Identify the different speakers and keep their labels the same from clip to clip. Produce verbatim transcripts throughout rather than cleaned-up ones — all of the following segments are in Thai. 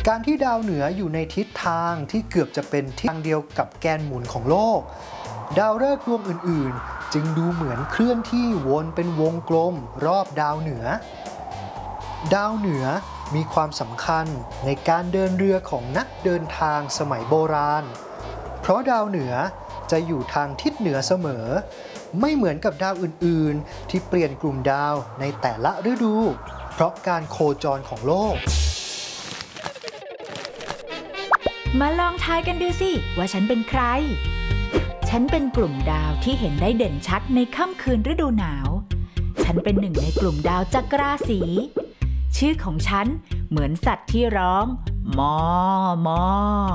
Speaker 1: การที่ดาวเหนืออยู่ในทิศทางที่เกือบจะเป็นทิศทางเดียวกับแกนหมุนของโลกดาวฤกษ์ดวงอื่นๆจึงดูเหมือนเคลื่อนที่วนเป็นวงกลมรอบดาวเหนือดาวเหนือมีความสำคัญในการเดินเรือของนักเดินทางสมัยโบราณเพราะดาวเหนือจะอยู่ทางทิศเหนือเสมอไม่เหมือนกับดาวอื่นๆที่เปลี่ยนกลุ่มดาวในแต่ละฤดูเพราะการโคจรของโลก
Speaker 2: มาลองทายกันดูสิว่าฉันเป็นใครฉันเป็นกลุ่มดาวที่เห็นได้เด่นชัดในค่ำคืนฤดูหนาวฉันเป็นหนึ่งในกลุ่มดาวจักราศีชื่อของฉันเหมือนสัตว์ที่ร้องมอมอ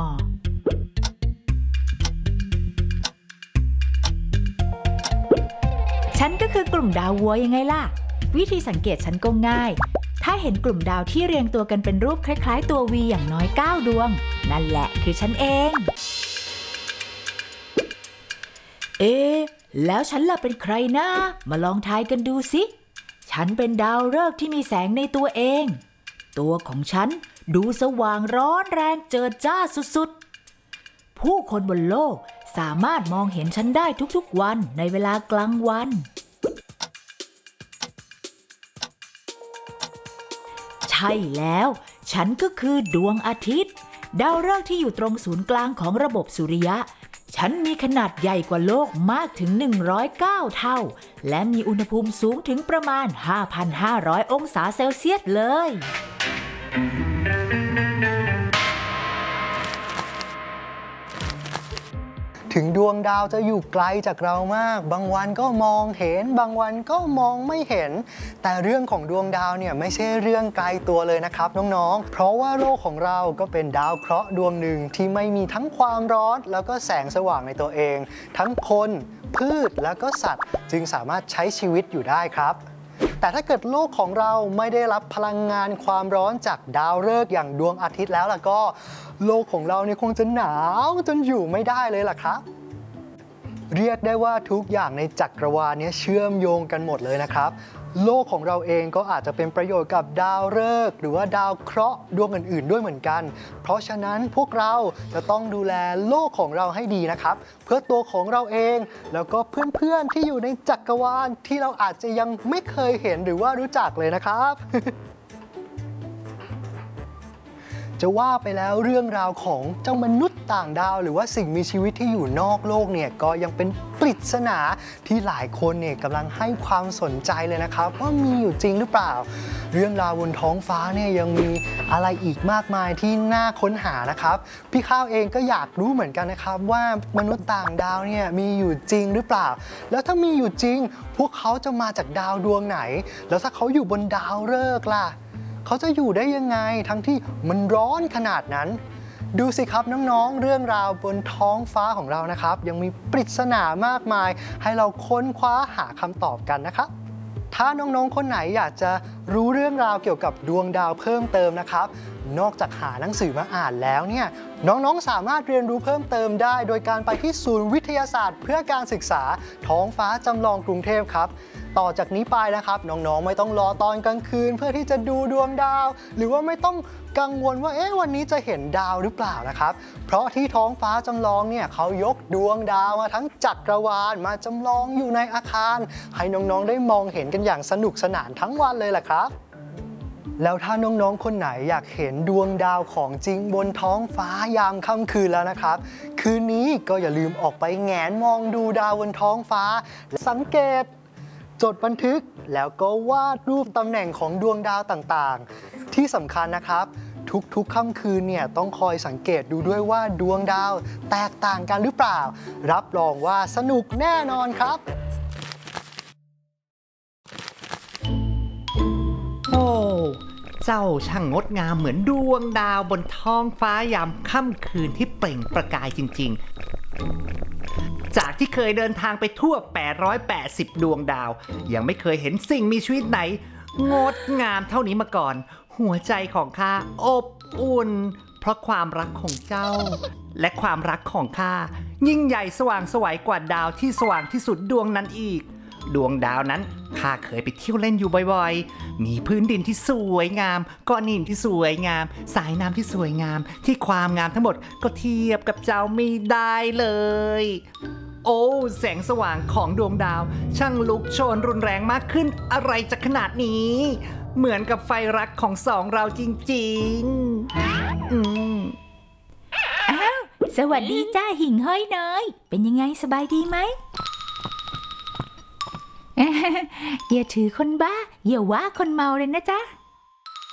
Speaker 2: ฉันก็คือกลุ่มดาววัวยังไงล่ะวิธีสังเกตฉันก็ง่ายถ้าเห็นกลุ่มดาวที่เรียงตัวกันเป็นรูปคล้ายๆตัววีอย่างน้อยเก้าดวงนั่นแหละคือฉันเองเอ๊ะแล้วฉันล่ะเป็นใครนะมาลองทายกันดูสิฉันเป็นดาวฤกษ์ที่มีแสงในตัวเองตัวของฉันดูสว่างร้อนแรงเจิดจ้าสุดๆผู้คนบนโลกสามารถมองเห็นฉันได้ทุกๆวันในเวลากลางวันใช่แล้วฉันก็คือดวงอาทิตย์ดาวฤกษ์ที่อยู่ตรงศูนย์กลางของระบบสุริยะฉันมีขนาดใหญ่กว่าโลกมากถึงหนึ่งร้อยเก้าเท่าและมีอุณหภูมิสูงถึงประมาณ ห้าพันห้าร้อย องศาเซลเซียสเลย
Speaker 1: ถึงดวงดาวจะอยู่ไกลจากเรามากบางวันก็มองเห็นบางวันก็มองไม่เห็นแต่เรื่องของดวงดาวเนี่ยไม่ใช่เรื่องไกลตัวเลยนะครับน้องๆเพราะว่าโลกของเราก็เป็นดาวเคราะห์ดวงหนึ่งที่ไม่มีทั้งความร้อนแล้วก็แสงสว่างในตัวเองทั้งคนพืชแล้วก็สัตว์จึงสามารถใช้ชีวิตอยู่ได้ครับแต่ถ้าเกิดโลกของเราไม่ได้รับพลังงานความร้อนจากดาวฤกษ์อย่างดวงอาทิตย์แล้วล่ะก็โลกของเราเนี่ยคงจะหนาวจนอยู่ไม่ได้เลยล่ะครับเรียกได้ว่าทุกอย่างในจักรวาลนี้เชื่อมโยงกันหมดเลยนะครับโลกของเราเองก็อาจจะเป็นประโยชน์กับดาวฤกษ์หรือว่าดาวเคราะห์ดวงอื่นๆด้วยเหมือนกันเพราะฉะนั้นพวกเราจะต้องดูแลโลกของเราให้ดีนะครับเพื่อตัวของเราเองแล้วก็เพื่อนๆที่อยู่ในจักรวาลที่เราอาจจะยังไม่เคยเห็นหรือว่ารู้จักเลยนะครับ จะว่าไปแล้วเรื่องราวของเจ้ามนุษย์ต่างดาวหรือว่าสิ่งมีชีวิตที่อยู่นอกโลกเนี่ยก็ยังเป็นปริศนาที่หลายคนเนี่ยกำลังให้ความสนใจเลยนะครับว่ามีอยู่จริงหรือเปล่าเรื่องราวบนท้องฟ้าเนี่ยยังมีอะไรอีกมากมายที่น่าค้นหานะครับพี่ข้าวเองก็อยากรู้เหมือนกันนะครับว่ามนุษย์ต่างดาวเนี่ยมีอยู่จริงหรือเปล่าแล้วถ้ามีอยู่จริงพวกเขาจะมาจากดาวดวงไหนแล้วถ้าเขาอยู่บนดาวฤกษ์ล่ะเขาจะอยู่ได้ยังไงทั้งที่มันร้อนขนาดนั้นดูสิครับน้องๆเรื่องราวบนท้องฟ้าของเรานะครับยังมีปริศนามากมายให้เราค้นคว้าหาคำตอบกันนะครับถ้าน้องๆคนไหนอยากจะรู้เรื่องราวเกี่ยวกับดวงดาวเพิ่มเติมนะครับนอกจากหาหนังสือมาอ่านแล้วเนี่ยน้องๆสามารถเรียนรู้เพิ่มเติมได้โดยการไปที่ศูนย์วิทยาศาสตร์เพื่อการศึกษาท้องฟ้าจำลองกรุงเทพครับต่อจากนี้ไปนะครับน้องๆไม่ต้องรอตอนกลางคืนเพื่อที่จะดูดวงดาวหรือว่าไม่ต้องกังวลว่าเอ๊ะวันนี้จะเห็นดาวหรือเปล่านะครับเพราะที่ท้องฟ้าจำลองเนี่ยเขายกดวงดาวมาทั้งจักรวาลมาจำลองอยู่ในอาคารให้น้องๆได้มองเห็นกันอย่างสนุกสนานทั้งวันเลยแหละครับแล้วถ้าน้องๆคนไหนอยากเห็นดวงดาวของจริงบนท้องฟ้ายามค่ำคืนแล้วนะครับคืนนี้ก็อย่าลืมออกไปแงนมองดูดาวบนท้องฟ้าสังเกตจดบันทึกแล้วก็วาดรูปตำแหน่งของดวงดาวต่างๆที่สำคัญนะครับทุกๆค่ำคืนเนี่ยต้องคอยสังเกตดูด้วยว่าดวงดาวแตกต่างกันหรือเปล่ารับรองว่าสนุกแน่นอนครับ
Speaker 3: โอ้เจ้าช่างงดงามเหมือนดวงดาวบนท้องฟ้ายามค่ำคืนที่เปล่งประกายจริงๆจากที่เคยเดินทางไปทั่วแปดร้อยแปดสิบดวงดาวยังไม่เคยเห็นสิ่งมีชีวิตไหนงดงามเท่านี้มาก่อนหัวใจของข้าอบอุ่นเพราะความรักของเจ้าและความรักของข้ายิ่งใหญ่สว่างไสวกว่าดาวที่สว่างที่สุดดวงนั้นอีกดวงดาวนั้นข้าเคยไปเที่ยวเล่นอยู่บ่อยๆมีพื้นดินที่สวยงามก้อนหินที่สวยงามสายน้ำที่สวยงามที่ความงามทั้งหมดก็เทียบกับเจ้าไม่ได้เลยโอ้แสงสว่างของดวงดาวช่างลุกโชนรุนแรงมากขึ้นอะไรจะขนาดนี้เหมือนกับไฟรักของสองเราจริงๆอืม
Speaker 2: อ้าวสวัสดีจ้าหิ่งห้อยน้อยเป็นยังไงสบายดีไหม อย่าถือคนบ้าอย่าว่าคนเมาเลยนะจ๊ะ